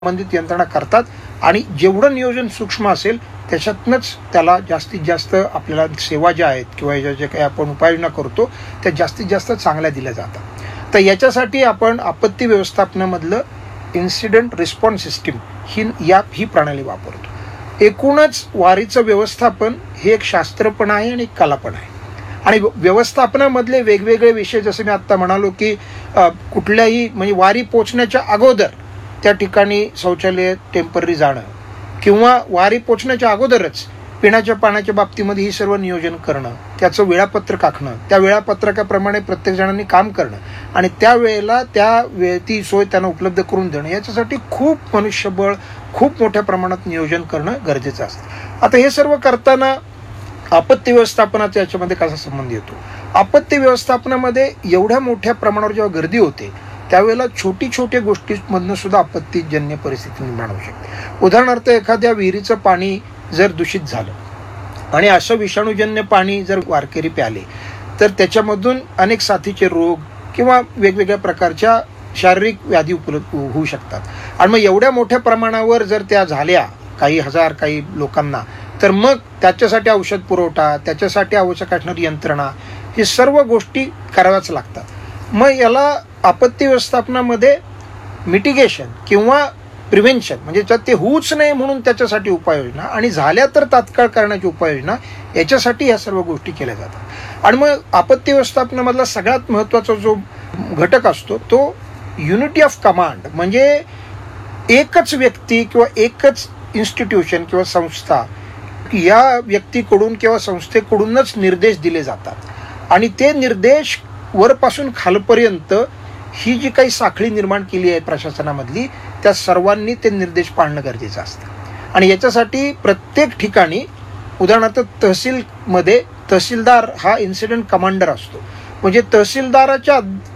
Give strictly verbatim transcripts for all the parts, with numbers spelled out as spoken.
संबंधित यंत्रणा करतात आणि जेवढं नियोजन सूक्ष्म असेल त्याच्यातनंच त्याला जास्तीत जास्त आपल्याला सेवा ज्या आहेत किंवा ज्या जे काही आपण उपाययोजना करतो त्या जास्तीत जास्त चांगल्या दिल्या जातात. तर याच्यासाठी आपण आपत्ती व्यवस्थापनामधलं इन्सिडेंट रिस्पॉन्स सिस्टीम ही या ही प्रणाली वापरतो. एकूणच वारीचं व्यवस्थापन हे एक शास्त्र पण आहे आणि एक कला पण आहे. आणि व्यवस्थापनामधले वेगवेगळे विषय जसं मी आत्ता म्हणालो की कुठल्याही म्हणजे वारी पोचण्याच्या अगोदर त्या ठिकाणी शौचालय टेम्पररी जाणं किंवा वारी पोचण्याच्या अगोदरच पिण्याच्या पाण्याच्या बाबतीमध्ये ही सर्व नियोजन करणं, त्याचं वेळापत्रक आखणं, त्या वेळापत्रकाप्रमाणे प्रत्येक जणांनी काम करणं आणि त्या वेळेला त्या वे ती सोय त्यांना उपलब्ध करून देणं, याच्यासाठी खूप मनुष्यबळ खूप मोठ्या प्रमाणात नियोजन करणं गरजेचं असतं. आता हे सर्व करताना आपत्ती व्यवस्थापनाचा याच्यामध्ये कसा संबंध येतो? आपत्ती व्यवस्थापनामध्ये एवढ्या मोठ्या प्रमाणावर जेव्हा गर्दी होते त्यावेळेला छोटी छोट्या गोष्टींमधनं सुद्धा आपत्तीजन्य परिस्थिती निर्माण होऊ शकते. उदाहरणार्थ एखाद्या विहिरीचं पाणी जर दूषित झालं आणि असं विषाणूजन्य पाणी जर वारकरी प्याले तर त्याच्यामधून अनेक साथीचे रोग किंवा वेगवेगळ्या प्रकारच्या शारीरिक व्याधी उपलब्ध होऊ शकतात. आणि मग एवढ्या मोठ्या प्रमाणावर जर त्या झाल्या काही हजार काही लोकांना तर मग त्याच्यासाठी औषध पुरवठा, त्याच्यासाठी आवश्यक असणारी यंत्रणा, हे सर्व गोष्टी कराव्याच लागतात. मग याला आपत्ती व्यवस्थापनामध्ये मिटिगेशन किंवा प्रिव्हेन्शन म्हणजे ते होऊच नाही म्हणून त्याच्यासाठी उपाययोजना आणि झाल्या तर तात्काळ करण्याची उपाययोजना, याच्यासाठी ह्या सर्व गोष्टी केल्या जातात. आणि मग आपत्ती व्यवस्थापनामधला सगळ्यात महत्त्वाचा जो घटक असतो तो युनिटी ऑफ कमांड, म्हणजे एकच व्यक्ती किंवा एकच इन्स्टिट्यूशन किंवा संस्था या व्यक्तीकडून किंवा संस्थेकडूनच निर्देश दिले जातात आणि ते निर्देश वरपासून खालपर्यंत ही जी काही साखळी निर्माण केली आहे प्रशासनामधली त्या सर्वांनी ते निर्देश पाळणं गरजेचं असतं. आणि याच्यासाठी प्रत्येक ठिकाणी उदाहरणार्थ तहसीलमध्ये तहसीलदार हा इन्सिडेंट कमांडर असतो. म्हणजे तहसीलदाराच्या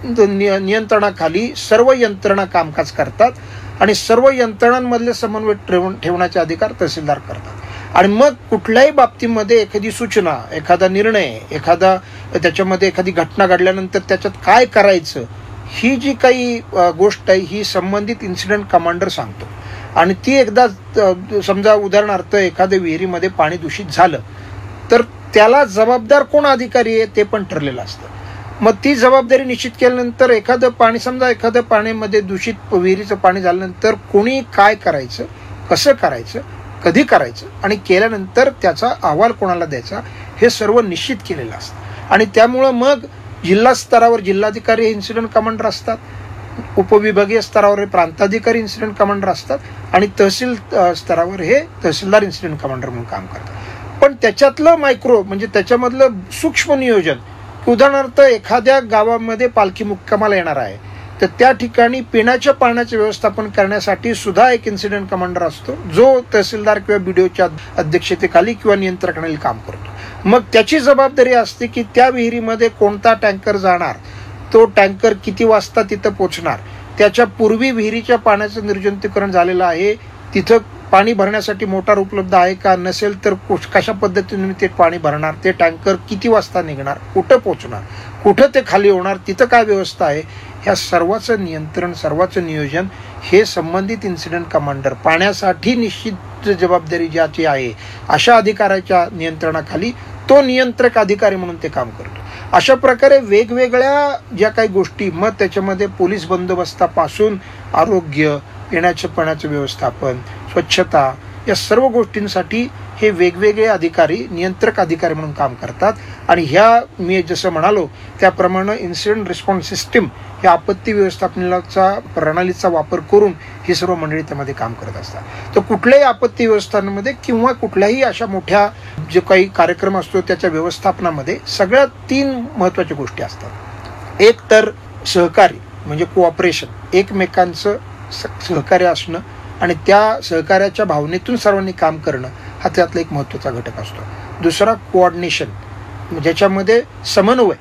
नियंत्रणाखाली सर्व यंत्रणा कामकाज करतात आणि सर्व यंत्रणांमधले समन्वय ठेवून ठेवण्याचे अधिकार तहसीलदार करतात. आणि मग कुठल्याही बाबतीमध्ये एखादी सूचना, एखादा निर्णय, एखादा त्याच्यामध्ये एखादी घटना घडल्यानंतर त्याच्यात काय करायचं ही जी काही गोष्ट आहे ही संबंधित इन्सिडेंट कमांडर सांगतो. आणि ती एकदा समजा उदाहरणार्थ एखाद्या विहिरीमध्ये पाणी दूषित झालं तर त्याला जबाबदार कोण अधिकारी आहे ते पण ठरलेलं असतं. मग ती जबाबदारी निश्चित केल्यानंतर एखादं पाणी समजा एखाद्या पाण्यामध्ये दूषित विहिरीचं पाणी झाल्यानंतर कोणी काय करायचं, कसं करायचं, कधी करायचं आणि केल्यानंतर त्याचा अहवाल कोणाला द्यायचा हे सर्व निश्चित केलेलं असतं. आणि त्यामुळं मग जिल्हा स्तरावर जिल्हाधिकारी हे इन्सिडेंट कमांडर असतात, उपविभागीय स्तरावर हे प्रांताधिकारी इन्सिडेंट कमांडर असतात आणि तहसील स्तरावर हे तहसीलदार इन्सिडेंट कमांडर म्हणून काम करतात. पण त्याच्यातलं मायक्रो म्हणजे त्याच्यामधलं सूक्ष्म नियोजन, उदाहरणार्थ एखाद्या गावामध्ये पालखी मुक्कामाला येणार आहे तर त्या ठिकाणी पिण्याच्या पाण्याचे व्यवस्थापन करण्यासाठी सुद्धा एक इन्सिडेंट कमांडर असतो जो तहसीलदार किंवा बीडीओच्या अध्यक्षतेखाली किंवा नियंत्रणाखाली काम करतो. मग त्याची जबाबदारी असते की त्या विहिरीमध्ये कोणता टँकर जाणार, तो टँकर किती वाजता तिथं पोचणार, त्याच्या पूर्वी विहिरीच्या पाण्याचं निर्जंतुकीकरण झालेलं आहे, तिथं पाणी भरण्यासाठी मोटार उपलब्ध आहे का, नसेल तर कशा पद्धतीने ते पाणी भरणार, ते टँकर किती वाजता निघणार, कुठं पोचणार, कुठं ते खाली होणार, तिथं काय व्यवस्था आहे, ह्या सर्वाचं नियंत्रण सर्वाचं नियोजन हे संबंधित इन्सिडेंट कमांडर पाण्यासाठी निश्चित जबाबदारी ज्याची आहे अशा अधिकाऱ्याच्या नियंत्रणाखाली तो नियंत्रक अधिकारी म्हणून ते काम करतो. अशा प्रकारे वेगवेगळ्या ज्या काही गोष्टी, मग त्याच्यामध्ये पोलीस बंदोबस्तापासून आरोग्य, पिण्याच्या पाण्याचं व्यवस्थापन, स्वच्छता, या सर्व गोष्टींसाठी हे वेगवेगळे अधिकारी नियंत्रक अधिकारी म्हणून काम करतात. आणि ह्या मी जसं म्हणालो त्याप्रमाणे इन्सिडेंट रिस्पॉन्स सिस्टीम ह्या आपत्ती व्यवस्थापनाचा प्रणालीचा वापर करून ही सर्व मंडळी त्यामध्ये काम करत असतात. तर कुठल्याही आपत्ती व्यवस्थापनामध्ये किंवा कुठल्याही अशा मोठ्या जे काही कार्यक्रम असतो त्याच्या व्यवस्थापनामध्ये सगळ्यात तीन महत्त्वाच्या गोष्टी असतात. एक तर सहकार्य म्हणजे कोऑपरेशन, एकमेकांचं सहकार्य असणं आणि त्या सहकार्याच्या भावनेतून सर्वांनी काम करणं हा त्यातला एक महत्त्वाचा घटक असतो. दुसरा कोऑर्डिनेशन, ज्याच्यामध्ये समन्वय,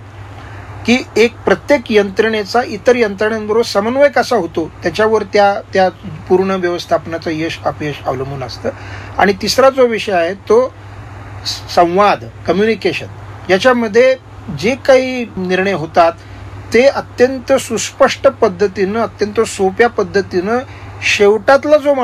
की एक प्रत्येक यंत्रणेचा इतर यंत्रणेबरोबर समन्वय कसा होतो त्याच्यावर त्या त्या पूर्ण व्यवस्थापनाचं यश अपयश अवलंबून असतं. आणि तिसरा जो विषय आहे तो संवाद, कम्युनिकेशन, याच्यामध्ये जे काही निर्णय होतात ते अत्यंत सुस्पष्ट पद्धतीनं, अत्यंत सोप्या पद्धतीनं शेवटातला जो